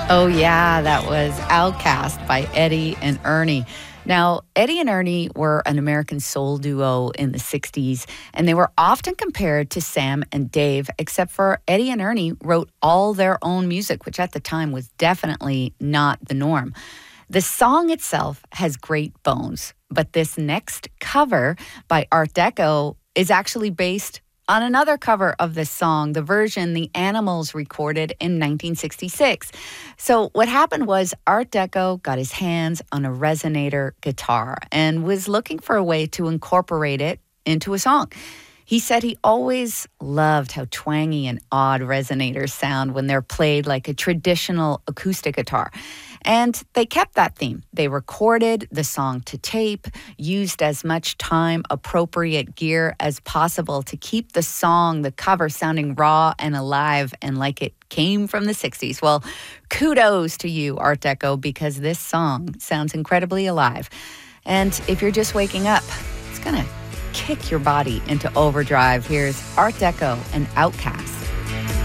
Oh, yeah, that was Outcast by Eddie and Ernie. Now, Eddie and Ernie were an American soul duo in the 60s, and they were often compared to Sam and Dave, except for Eddie and Ernie wrote all their own music, which at the time was definitely not the norm. The song itself has great bones, but this next cover by Art Deco is actually based on another cover of this song, the version the Animals recorded in 1966. So what happened was Art Deco got his hands on a resonator guitar and was looking for a way to incorporate it into a song. He said he always loved how twangy and odd resonators sound when they're played like a traditional acoustic guitar. And they kept that theme. They recorded the song to tape, used as much time-appropriate gear as possible to keep the song, the cover, sounding raw and alive and like it came from the 60s. Well, kudos to you, Art Deco, because this song sounds incredibly alive. And if you're just waking up, it's going to kick your body into overdrive. Here's Art Deco and Outcast.